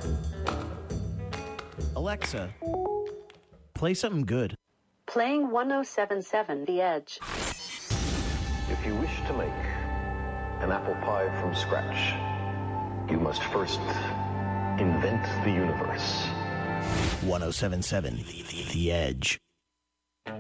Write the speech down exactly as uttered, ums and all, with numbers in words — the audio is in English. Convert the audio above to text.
Alexa, play something good. Playing one oh seven point seven The Edge. If you wish to make an apple pie from scratch, you must first invent the universe. one oh seven point seven The Edge.